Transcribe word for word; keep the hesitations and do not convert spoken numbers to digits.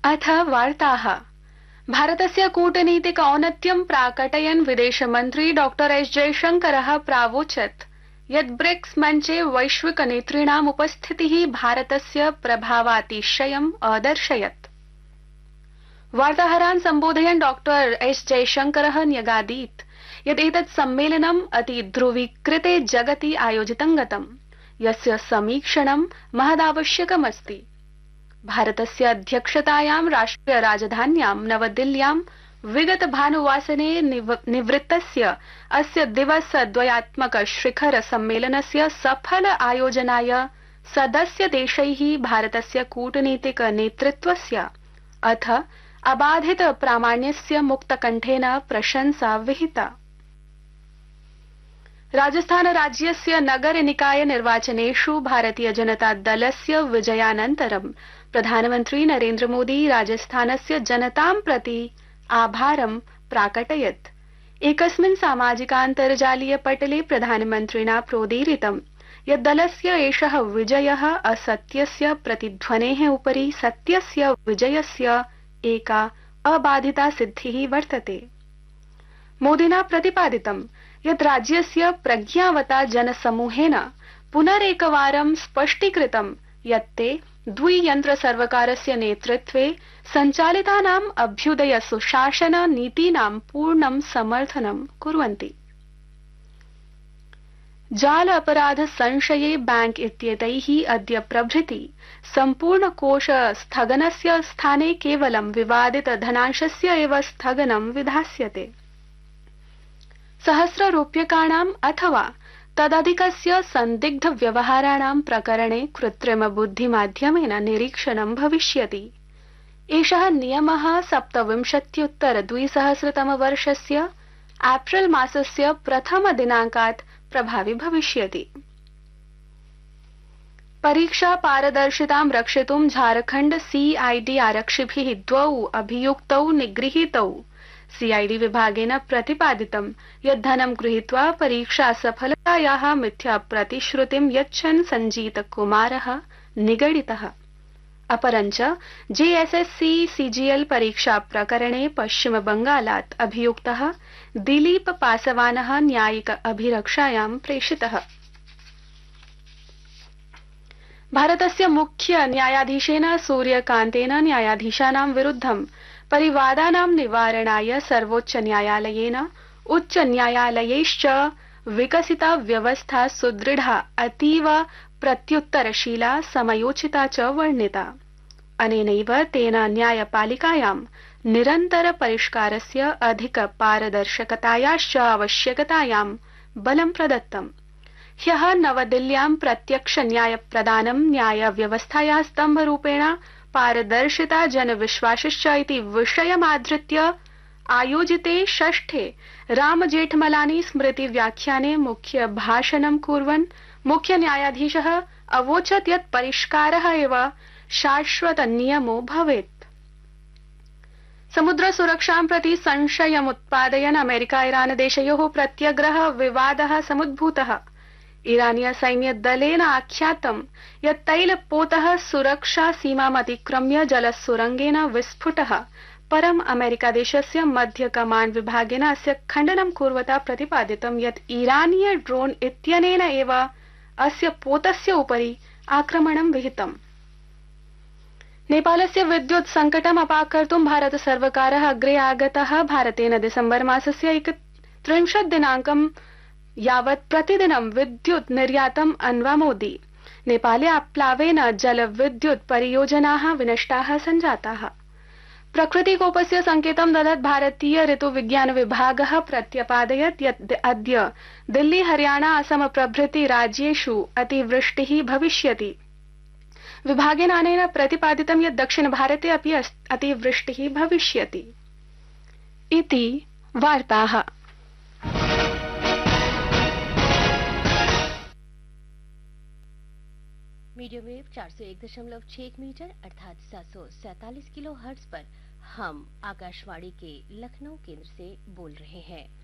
अथ वार्ताः। भारतस्य कूटनीतिक औन्नत्यं प्राकटयन् विदेशमन्त्री डॉक्टर एस जयशंकरः प्रावोचत् यत् ब्रिक्स मञ्चे वैश्विक नेतॄणाम् उपस्थितिः भारतस्य प्रभावातिशयम् अदर्शयत्। वार्ताहरान् सम्बोधयन् डॉक्टर एस जयशंकरः न्यगादीत् यत् एतत् सम्मेलनम् अति ध्रुवीकृते जगति आयोजितं गतम्, यस्य समीक्षणं महदावश्यकमस्ति। भारतस्य अध्यक्षतायां राष्ट्रिय राजधान्यां नवदिल्ल्यां विगत भानुवासरे निवृत्तस्य अस्य दिवसद्वयात्मक शिखर सम्मेलनस्य सफल आयोजनाय सदस्य देशैः भारतस्य कूटनीतिक नेतृत्वस्य अथ अबाधित प्रामाण्यस्य मुक्तकण्ठेन प्रशंसा विहिता। राजस्थान राज्यस्य नगर निकाय निर्वाचनेषु भारतीय जनता दलस्य विजयानन्तरं प्रधानमन्त्री नरेन्द्र मोदी राजस्थानस्य जनतां प्रति आभारं प्राकटयत्। एकस्मिन् सामाजिकान्तर्जालीय पटले प्रधानमन्त्रिणा प्रोदीरितं यत् दलस्य एषः विजयः असत्यस्य प्रतिध्वनेः उपरि सत्यस्य विजयस्य एका अबाधिता सिद्धिः वर्तते। मोदिना प्रतिपादितं यत् राज्यस्य प्रज्ञावता जनसमूहेन पुनरेकवारं स्पष्टीकृतं यत् ते द्वियन्त्र सर्वकारस्य नेतृत्वे सञ्चालितानाम् अभ्युदय सुशासन नीतीनां पूर्णं समर्थनं कुर्वन्ति। जाल अपराध संशये बैंक इत्येतैः अद्य प्रभृति सम्पूर्ण कोष स्थगनस्य स्थाने केवलं विवादित धनांशस्य एव स्थगनं विधास्यते। सहस्ररूप्यकाणाम् अथवा तदधिकस्य संदिग्ध व्यवहाराणां प्रकरणे कृत्रिम बुद्धिमाध्यमेन निरीक्षणं भविष्यति। एषः नियमः सप्तविंशत्युत्तर द्विसहस्रतम वर्षस्य एप्रिल मासस्य प्रथम दिनाङ्कात् प्रभावी भविष्यति। परीक्षा पारदर्शितां रक्षितुं झारखण्ड सीआईडी आरक्षिभिः द्वौ अभियुक्तौ निगृहीतौ। सीआईडी विभागेन प्रतिपादितं यत् धनं गृहीत्वा परीक्षा सफलतायाः मिथ्या प्रतिश्रुतिं यच्छन् सञ्जीत कुमारः निगडितः। अपरञ्च जेएसएससी सीजीएल परीक्षा प्रकरणे पश्चिम बंगालात् अभियुक्तः दिलीप पासवानः न्यायिक अभिरक्षायां प्रेषितः। भारतस्य मुख्य न्यायाधीशेन सूर्यकान्तेन न्यायाधीशानां विरुद्धं परिवादानां निवारणाय सर्वोच्च न्यायालयेन उच्च न्यायालयैश्च विकसिता व्यवस्था सुदृढा अतीव प्रत्युत्तरशीला समयोचिता च वर्णिता। अनेनैव तेन न्यायपालिकायां निरन्तर परिष्कारस्य अधिक पारदर्शकतायाश्च आवश्यकतायां बलं प्रदत्तम्। ह्यः नवदिल्ल्यां प्रत्यक्ष न्यायप्रदानं न्यायव्यवस्थायाः स्तम्भरूपेण पारदर्शिता जनविश्वासश्च इति विषयमाधृत्य आयोजिते षष्ठे राम जेठमलानी स्मृति व्याख्याने मुख्य भाषणं कुर्वन् मुख्य न्यायाधीशः अवोचत् यत् परिष्कारः एव शाश्वत नियमो भवेत्। समुद्र सुरक्षां प्रति संशयमुत्पादयन् अमेरिका ईरान देशयोः प्रत्यग्रह विवादः समुद्भूतः। ईरानीय सैन्य दलेन आख्यातं यत् तैलपोतः सुरक्षा सीमामतिक्रम्य जलसुरंगेन विस्फुटः। परं अमेरिका देशस्य मध्य कमाण्ड विभागेन अस्य खण्डनं कुर्वता प्रतिपादितं यत् ईरानीय ड्रोन इत्यनेन एव अस्य पोतस्य उपरि आक्रमणं विहितम्। नेपालस्य विद्युत् संकटम् अपाकर्तुं भारत सर्वकारः अग्रे आगतः। भारतेन दिसम्बर मासस्य एकत्रिंशत् दिनाङ्कं यावत् प्रतिदिनं विद्युत् निर्यातम् अन्वामोदि। नेपाले आप्लावेन जलविद्युत् परियोजनाः विनष्टाः सञ्जाताः। प्रकृतिकोपस्य संकेतं ददत् भारतीय ऋतुविज्ञान विभागः प्रत्यपादयत् यत् अद्य दिल्ली हरियाणा असम प्रभृति राज्येषु अतिवृष्टिः भविष्यति। विभागेन अनेन प्रतिपादितं यत् दक्षिण भारते अपि अतिवृष्टिः भविष्यति। इति वार्ताः। मीडियम वेव चार सौ एक दशमलव छह मीटर अर्थात सात सौ सैतालीस किलो हर्ट्ज पर हम आकाशवाणी के लखनऊ केंद्र से बोल रहे हैं।